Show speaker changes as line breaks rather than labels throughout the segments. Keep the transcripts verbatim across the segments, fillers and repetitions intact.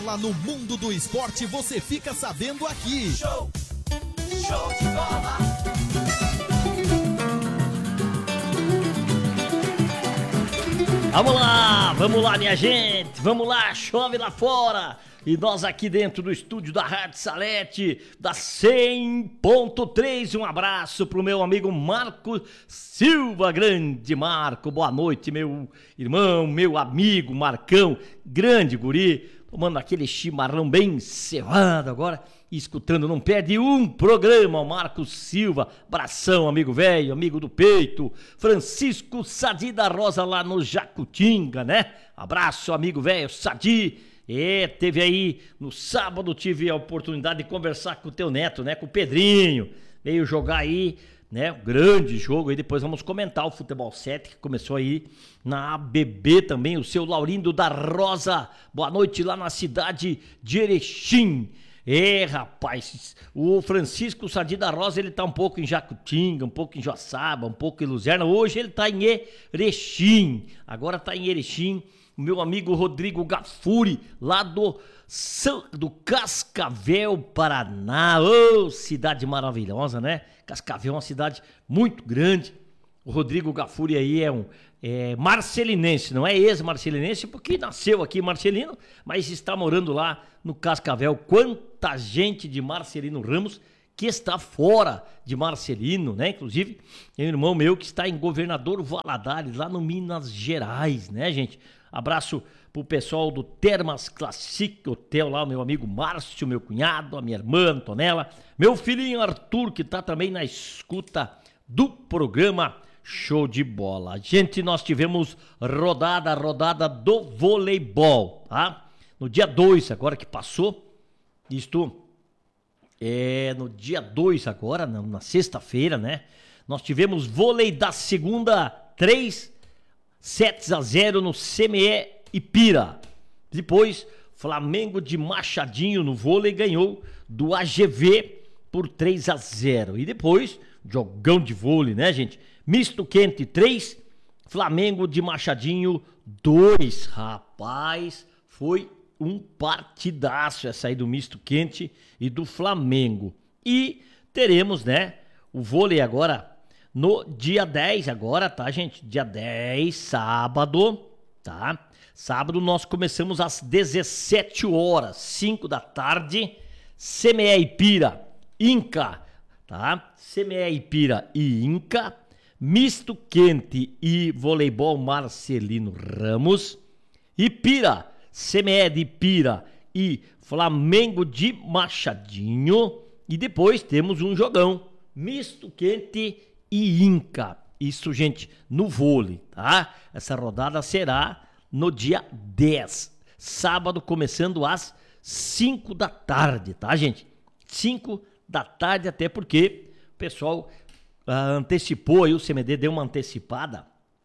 Lá no mundo do esporte você fica sabendo aqui.
Show! Show de bola!
Vamos lá, vamos lá, minha gente, vamos lá, chove lá fora. E nós aqui dentro do estúdio da Rádio Salete, da cem ponto três, um abraço pro meu amigo Marco Silva, grande Marco, boa noite, meu irmão, meu amigo Marcão, grande guri, tomando aquele chimarrão bem cevado agora, e escutando, não perde um programa, o Marco Silva, abração, amigo velho, amigo do peito, Francisco Sadi da Rosa lá no Jacutinga, né? Abraço, amigo velho, Sadi. É, teve aí, no sábado tive a oportunidade de conversar com o teu neto, né, com o Pedrinho, veio jogar aí, né, um grande jogo, aí depois vamos comentar o Futebol sete, que começou aí na A B B também, o seu Laurindo da Rosa, boa noite lá na cidade de Erechim. É, rapaz, o Francisco Sadi da Rosa, ele tá um pouco em Jacutinga, um pouco em Joaçaba, um pouco em Luzerna, hoje ele tá em Erechim, agora tá em Erechim, meu amigo Rodrigo Gafuri, lá do, do Cascavel, Paraná, ô, oh, cidade maravilhosa, né? Cascavel é uma cidade muito grande, o Rodrigo Gafuri aí é um é, marcelinense, não é ex-marcelinense, porque nasceu aqui em Marcelino, mas está morando lá no Cascavel. Quanta gente de Marcelino Ramos que está fora de Marcelino, né? Inclusive, tem um irmão meu que está em Governador Valadares, lá no Minas Gerais, né, gente? Abraço pro pessoal do Termas Classic Hotel lá, meu amigo Márcio, meu cunhado, a minha irmã Antonella, meu filhinho Arthur, que tá também na escuta do programa Show de Bola. Gente, nós tivemos rodada, rodada do voleibol, tá? No dia dois, agora que passou, isto é no dia dois agora, na, na sexta-feira, né? Nós tivemos vôlei da segunda, três sete a zero no C M E Ipira. Depois, Flamengo de Machadinho no vôlei ganhou do A G V por três a zero. E depois, jogão de vôlei, né, gente? Misto quente três, Flamengo de Machadinho dois. Rapaz, foi um partidaço essa aí do misto quente e do Flamengo. E teremos, né, o vôlei agora no dia dez agora, tá, gente? Dia dez, sábado, tá? Sábado nós começamos às dezessete horas, cinco da tarde, C M E Ipira, Inca, tá? C M E Ipira e Inca, misto quente e voleibol Marcelino Ramos, Ipira, C M E de Ipira e Flamengo de Machadinho, e depois temos um jogão, misto quente e Inca. Isso, gente, no vôlei, tá? Essa rodada será no dia dez, sábado, começando às cinco da tarde, tá, gente? cinco da tarde, até porque o pessoal ah, antecipou aí, o C M D deu uma antecipada,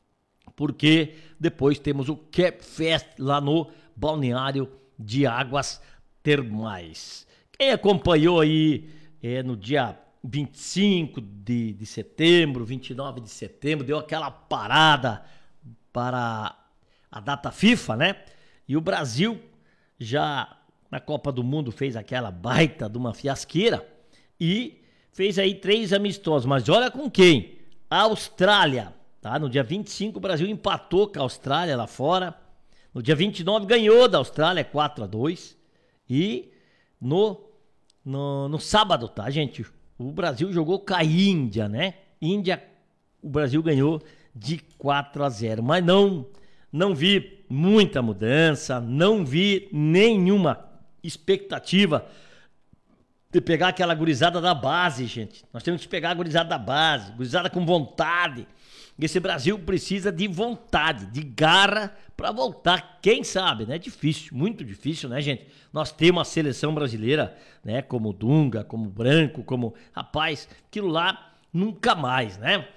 porque depois temos o Cap Fest lá no Balneário de Águas Termais. Quem acompanhou aí é, no dia vinte e cinco de, de setembro, vinte e nove de setembro, deu aquela parada para a data FIFA, né? E o Brasil já na Copa do Mundo fez aquela baita de uma fiasqueira e fez aí três amistosos, mas olha com quem? A Austrália, tá? No dia vinte e cinco o Brasil empatou com a Austrália lá fora, no dia vinte e nove ganhou da Austrália quatro a dois e no, no, no sábado, tá, gente? O Brasil jogou com a Índia, né? Índia, o Brasil ganhou de quatro a zero, mas não, não vi muita mudança, não vi nenhuma expectativa de pegar aquela gurizada da base, gente. Nós temos que pegar a gurizada da base, gurizada com vontade. Esse Brasil precisa de vontade, de garra para voltar. Quem sabe, né? Difícil, muito difícil, né, gente? Nós temos uma seleção brasileira, né? Como Dunga, como Branco, como... Rapaz, aquilo lá nunca mais, né?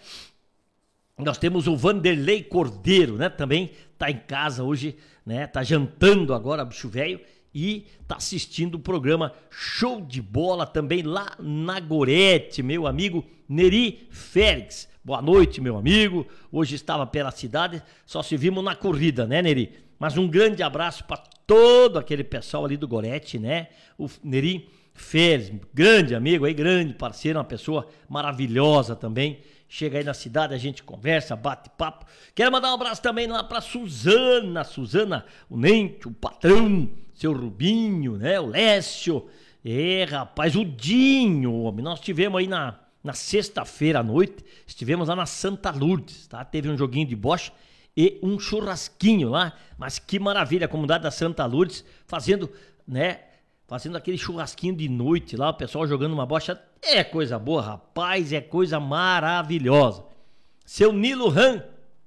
Nós temos o Vanderlei Cordeiro, né? Também tá em casa hoje, né? Tá jantando agora, bicho velho, e tá assistindo o programa Show de Bola também lá na Gorete, meu amigo Neri Félix. Boa noite, meu amigo. Hoje estava pela cidade, só se vimos na corrida, né, Neri? Mas um grande abraço para todo aquele pessoal ali do Gorete, né? O Neri Félix, grande amigo aí, grande parceiro, uma pessoa maravilhosa também. Chega aí na cidade, a gente conversa, bate papo. Quero mandar um abraço também lá pra Suzana, Suzana, o Nente, o patrão, seu Rubinho, né? O Lécio. É, rapaz, o Dinho, homem. Nós tivemos aí na, na sexta-feira à noite, estivemos lá na Santa Lourdes, tá? Teve um joguinho de bocha e um churrasquinho lá. Mas que maravilha, a comunidade da Santa Lourdes fazendo, né? Fazendo aquele churrasquinho de noite lá, o pessoal jogando uma bocha. É coisa boa, rapaz, é coisa maravilhosa. Seu Nilo Ram,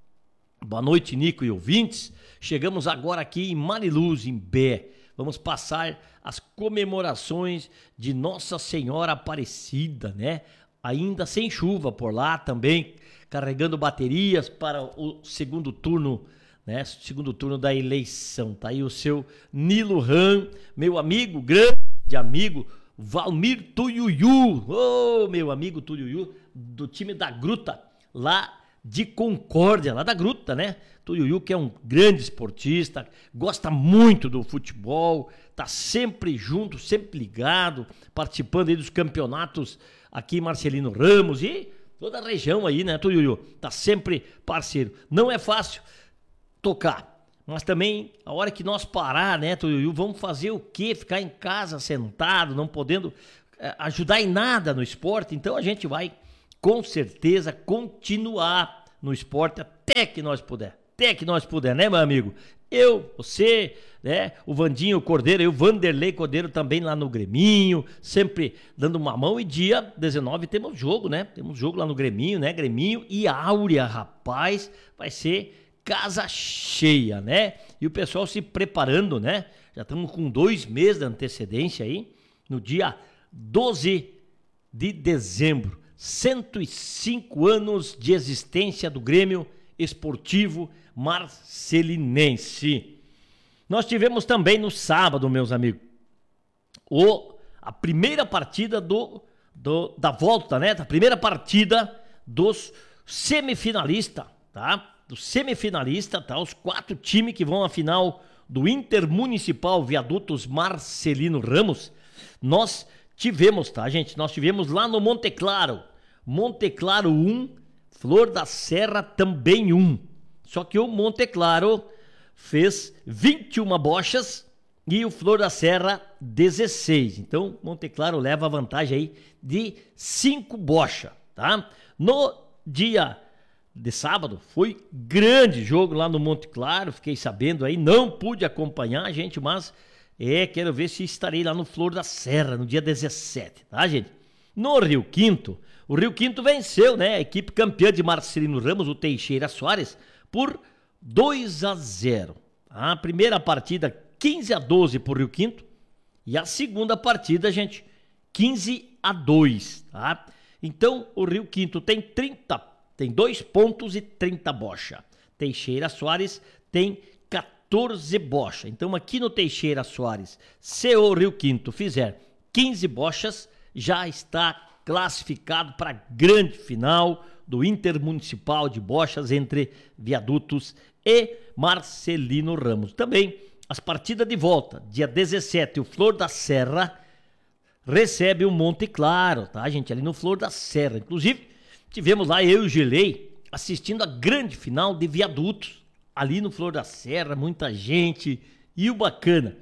boa noite, Nico e ouvintes. Chegamos agora aqui em Mariluz, em Bé. Vamos passar as comemorações de Nossa Senhora Aparecida, né? Ainda sem chuva por lá também, carregando baterias para o segundo turno, né? Segundo turno da eleição. Tá aí o seu Nilo Ram, meu amigo, grande amigo, Valmir Tuiuiu. Ô, oh, meu amigo Tuiuiu, do time da Gruta, lá de Concórdia, lá da Gruta, né? Tuiuiu, que é um grande esportista, gosta muito do futebol, tá sempre junto, sempre ligado, participando aí dos campeonatos aqui em Marcelino Ramos e toda a região aí, né, Tuiuiu? Tá sempre parceiro. Não é fácil tocar, mas também a hora que nós parar, né, Tuiuiu, vamos fazer o quê? Ficar em casa sentado, não podendo é, ajudar em nada no esporte, então a gente vai com certeza continuar no esporte até que nós puder, até que nós puder, né, meu amigo? Eu, você, né, o Vandinho Cordeiro, eu, o Vanderlei Cordeiro também lá no Greminho, sempre dando uma mão. E dia dezenove temos jogo, né? Temos jogo lá no Greminho, né? Greminho e Áurea, rapaz, vai ser casa cheia, né? E o pessoal se preparando, né? Já estamos com dois meses de antecedência aí, no dia doze de dezembro. cento e cinco anos de existência do Grêmio Esportivo Marcelinense. Nós tivemos também no sábado, meus amigos, o, a primeira partida do, do, da volta, né? Da primeira partida dos semifinalistas, tá? Do semifinalista, tá? Os quatro times que vão à final do Intermunicipal Viadutos Marcelino Ramos. Nós tivemos, tá, gente? Nós tivemos lá no Monte Claro. Monte Claro um, Flor da Serra também um. Só que o Monte Claro fez vinte e uma bochas e o Flor da Serra dezesseis. Então, Monte Claro leva a vantagem aí de cinco bochas, tá? No dia de sábado foi grande jogo lá no Monte Claro, fiquei sabendo aí, não pude acompanhar, gente, mas é, quero ver se estarei lá no Flor da Serra no dia dezessete, tá, gente? No Rio Quinto, o Rio Quinto venceu, né? A equipe campeã de Marcelino Ramos, o Teixeira Soares, por dois a zero. A primeira partida, quinze a doze pro Rio Quinto. E a segunda partida, gente, quinze a dois, tá? Então, o Rio Quinto tem trinta, tem dois pontos e trinta bocha. Teixeira Soares tem quatorze bocha. Então, aqui no Teixeira Soares, se o Rio Quinto fizer quinze bochas, já está classificado para a grande final do Intermunicipal de Bochas entre Viadutos e Marcelino Ramos. Também as partidas de volta, dia dezessete, o Flor da Serra recebe o Monte Claro, tá, gente? Ali no Flor da Serra. Inclusive, tivemos lá eu e o Gelei assistindo a grande final de Viadutos, ali no Flor da Serra, muita gente e o bacana.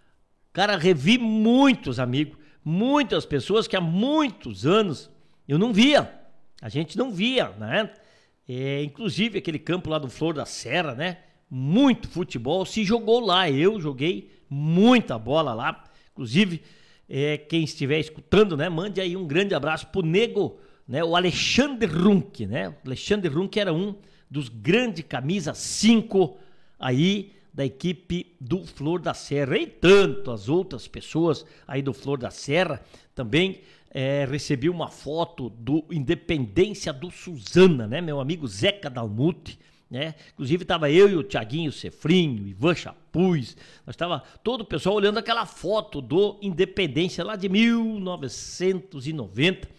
Cara, revi muitos amigos, muitas pessoas que há muitos anos eu não via, a gente não via, né? É, inclusive aquele campo lá do Flor da Serra, né? Muito futebol se jogou lá, eu joguei muita bola lá. Inclusive, é, quem estiver escutando, né? Mande aí um grande abraço pro nego, né? O Alexandre Runk, né? O Alexandre Runk era um dos grandes camisa cinco aí da equipe do Flor da Serra, e tanto as outras pessoas aí do Flor da Serra. Também é, recebi uma foto do Independência do Suzana, né, meu amigo Zeca Dalmute, né, inclusive estava eu e o Thiaguinho Cefrinho, Ivan Chapuz, nós estava todo o pessoal olhando aquela foto do Independência lá de mil novecentos e noventa,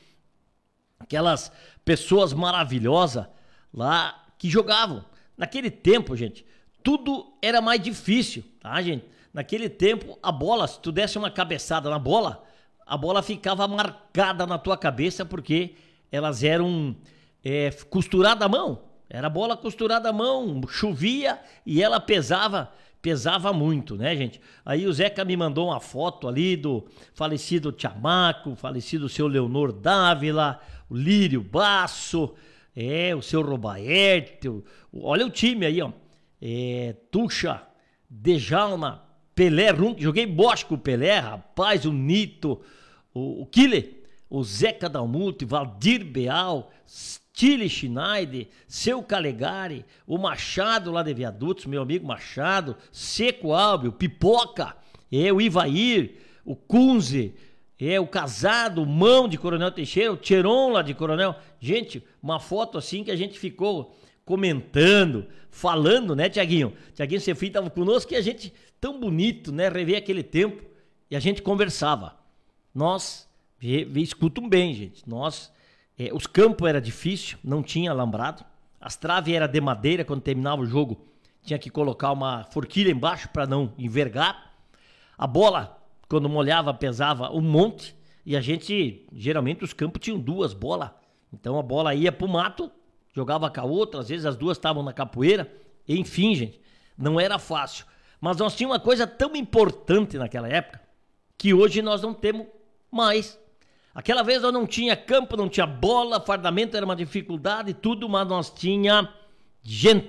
aquelas pessoas maravilhosas lá que jogavam. Naquele tempo, gente, tudo era mais difícil, tá, gente? Naquele tempo, a bola, se tu desse uma cabeçada na bola, a bola ficava marcada na tua cabeça porque elas eram é, costuradas à mão. Era bola costurada à mão, chovia e ela pesava, pesava muito, né, gente? Aí o Zeca me mandou uma foto ali do falecido Tiamaco, falecido seu Leonor Dávila, o Lírio Basso, é, o seu Robaerte, o, olha o time aí, ó. É, Tuxa, Djalma, Pelé, joguei bocha com o Pelé, rapaz, o Nito, o, o Kille, o Zeca Dalmuth, Valdir Beal, Stile Schneider, seu Calegari, o Machado lá de Viadutos, meu amigo Machado, Seco Álbio, Pipoca, é, o Ivair, o Kunze, é, o Casado, o Mão de Coronel Teixeira, o Tcheron lá de Coronel. Gente, uma foto assim que a gente ficou comentando, falando, né, Tiaguinho? Tiaguinho Sefim estava conosco e a gente, tão bonito, né, rever aquele tempo e a gente conversava. Nós, vê, vê, escutam bem, gente, nós, é, os campos era difícil, não tinha alambrado, as traves eram de madeira, quando terminava o jogo tinha que colocar uma forquilha embaixo para não envergar, a bola, quando molhava, pesava um monte e a gente, geralmente os campos tinham duas bolas, então a bola ia pro mato, jogava com a outra, às vezes as duas estavam na capoeira, enfim, gente, não era fácil. Mas nós tínhamos uma coisa tão importante naquela época, que hoje nós não temos mais. Aquela vez nós não tinha campo, não tinha bola, fardamento era uma dificuldade e tudo, mas nós tinha gente.